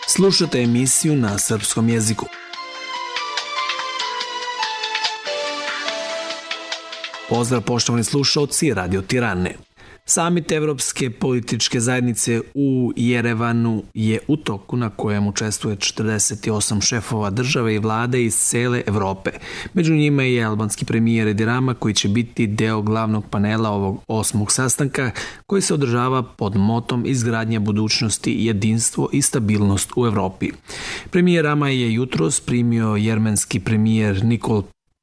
Slušate emisiju na srpskom jeziku. Pozdrav poštovani slušaoci Radio Tirane. Samit Evropske političke zajednice u Jerevanu je u toku na kojem učestvuje 48 šefova države i vlade iz cele Evrope. Među njima je albanski premijer Edi Rama koji će biti deo glavnog panela ovog 8. sastanka koji se održava pod motom izgradnja budućnosti, jedinstvo i stabilnost u Evropi. Premijer Rama je jutros primio jermenski premijer Nikol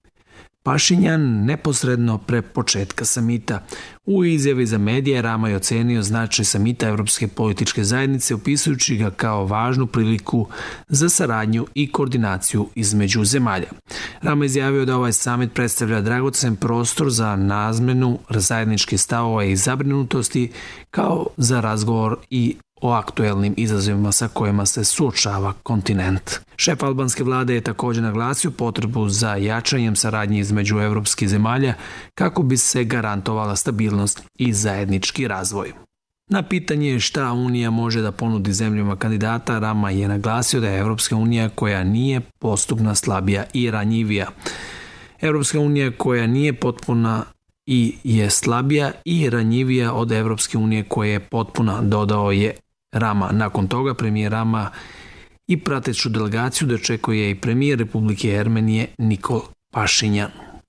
Pašinjan neposredno pre početka samita. U izjavi za medije Rama je ocenio značaj samita Evropske političke zajednice, opisujući ga kao važnu priliku za saradnju i koordinaciju između zemalja. Rama je izjavio da ovaj samit predstavlja dragocen prostor za razmenu zajedničkih stavova i zabrinutosti, kao za razgovor i o aktuelnim izazovima sa kojima se suočava kontinent. Šef albanske vlade je također naglasio potrebu za jačanjem saradnje između evropskih zemalja kako bi se garantovala stabilnost i zajednički razvoj. Na pitanje šta Unija može da ponudi zemljama kandidata, Rama je naglasio da je Evropska unija koja nije postupna, slabija i ranjivija. Evropska unija koja nije potpuna i je slabija i ranjivija od Evropske unije koja je potpuna, dodao je Rama. Nakon toga premijer Rama i prateću delegaciju dočekuje i premijer Republike Jermenije Nikol Pašinjan.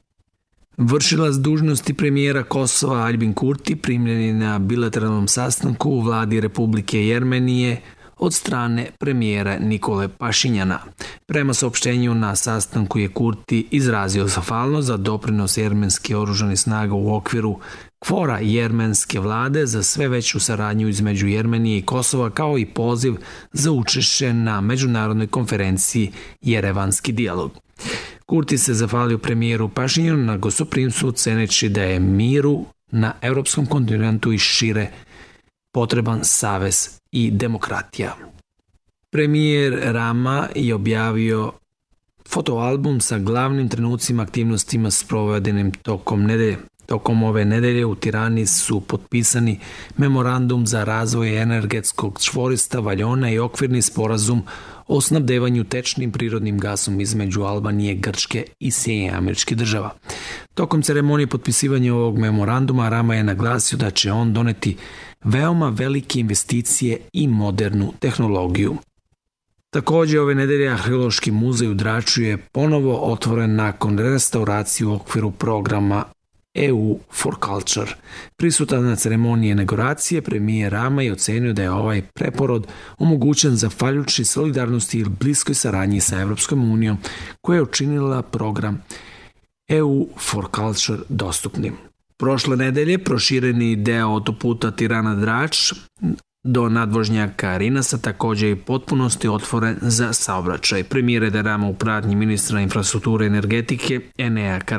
Vršilac dužnosti premijera Kosova Aljbin Kurti primljen je na bilateralnom sastanku u vladi Republike Jermenije od strane premijera Nikole Pašinjana. Prema saopštenju na sastanku je Kurti izrazio zahvalnost za doprinos jermenske oružanih snaga u okviru KFOR-a jermenske vlade za sve veću saradnju između Jermenije i Kosova, kao i poziv za učešće na međunarodnoj konferenciji Jerevanski dijalog. Kurti se zahvalio premijeru Pašinjanu na gostoprimstvu, ceneći da je miru na evropskom kontinentu i šire potreban savez i demokratija. Premijer Rama je objavio fotoalbum sa glavnim trenucima aktivnostima sprovedenim tokom nedelje. Tokom ove nedelje u Tirani su potpisani memorandum za razvoj energetskog čvorišta Valjona i okvirni sporazum o snabdevanju tečnim prirodnim gasom između Albanije, Grčke i Sjedinjenih Američkih Država. Tokom ceremonije potpisivanja ovog memoranduma Rama je naglasio da će on doneti veoma velike investicije i modernu tehnologiju. Također ove nedelje Arheološki muzej u Draču je ponovo otvoren nakon restauracije u okviru programa EU for Culture. Prisutan na ceremoniji inauguracije premijer Rama je ocenio da je ovaj preporod omogućen zahvaljujući solidarnosti i bliskoj saradnji sa Evropskom unijom koja je učinila program EU for Culture dostupnim. Prošle nedelje prošireni deo autoputa Tirana-Drač do nadvožnjaka Rinasa također je potpunosti otvoren za saobraćaj. Premijer Edi Rama u pratnji ministra infrastrukture i energetike Enea